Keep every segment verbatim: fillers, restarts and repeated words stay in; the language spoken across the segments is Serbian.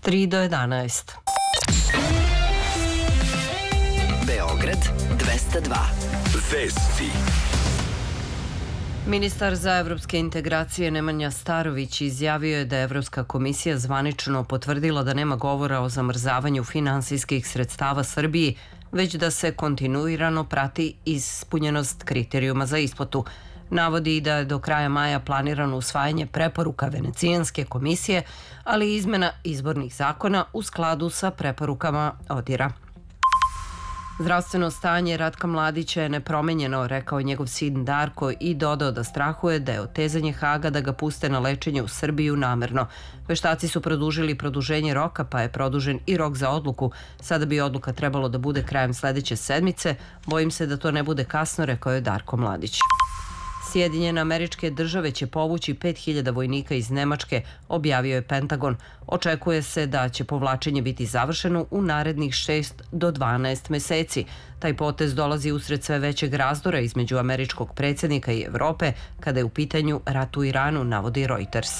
tri do jedanaest. Beograd dvesta dva. Vesti. Ministar za evropske integracije Nemanja Starović izjavio je da je Evropska komisija zvanično potvrdila da nema govora o zamrzavanju finansijskih sredstava Srbiji, već da se kontinuirano prati ispunjenost kriterijuma za isplatu. Navodi i da je do kraja maja planirano usvajanje preporuka Venecijanske komisije, ali i izmena izbornih zakona u skladu sa preporukama ODIR-a. Zdravstveno stanje Ratka Mladića je nepromenjeno, rekao njegov sin Darko i dodao da strahuje da je otezanje Haga da ga puste na lečenje u Srbiju namerno. Veštaci su produžili produženje roka, pa je produžen i rok za odluku. Sada bi odluka trebalo da bude krajem sledeće sedmice. Bojim se da to ne bude kasno, rekao je Darko Mladić. Sjedinjene Američke Države će povući pet hiljada vojnika iz Nemačke, objavio je Pentagon. Očekuje se da će povlačenje biti završeno u narednih šest do dvanaest meseci. Taj potez dolazi usred sve većeg razdora između američkog predsjednika i Evrope kada je u pitanju rat u Iranu, navodi Reuters.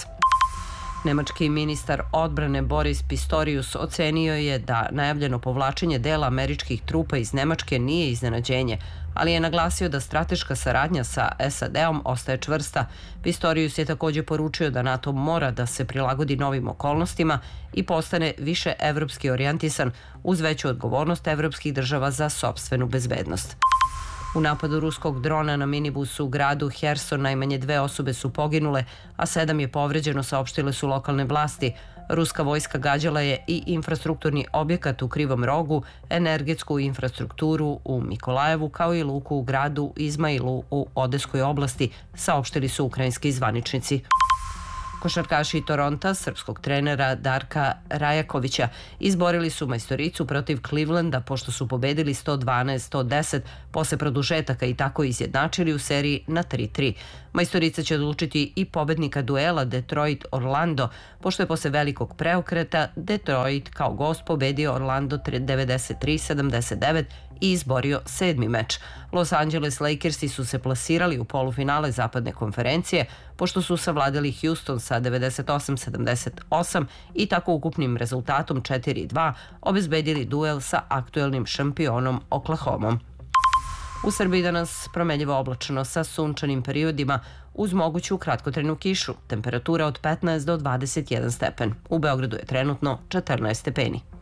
Nemački ministar odbrane Boris Pistorius ocenio je da najavljeno povlačenje dela američkih trupa iz Nemačke nije iznenađenje, ali je naglasio da strateška saradnja sa S A D-om ostaje čvrsta. Pistorius je također poručio da NATO mora da se prilagodi novim okolnostima i postane više evropski orijentisan uz veću odgovornost evropskih država za sopstvenu bezbednost. U napadu ruskog drona na minibus u gradu Herson najmanje dve osobe su poginule, a sedam je povređeno, saopštile su lokalne vlasti. Ruska vojska gađala je i infrastrukturni objekat u Krivom Rogu, energetsku infrastrukturu u Mikolajevu, kao i luku u gradu Izmailu u Odeskoj oblasti, saopštili su ukrajinski zvaničnici. Košarkaši Toronta, srpskog trenera Darka Rajakovića, izborili su majstoricu protiv Clevelanda pošto su pobedili sto dvanaest sto deset posle produžetaka i tako izjednačili u seriji na tri tri. Majstorica će odlučiti i pobednika duela Detroit-Orlando, pošto je posle velikog preokreta Detroit kao gost pobedio Orlando devedeset tri sedamdeset devet i izborio sedmi meč. Los Angeles Lakersi su se plasirali u polufinale zapadne konferencije, pošto su savladali Houston sa devedeset osam sedamdeset osam i tako ukupnim rezultatom četiri dva obezbedili duel sa aktuelnim šampionom Oklahomom. U Srbiji danas promenljivo oblačno sa sunčanim periodima uz moguću kratkotrajnu kišu. Temperatura od petnaest do dvadeset jedan stepen. U Beogradu je trenutno četrnaest stepeni.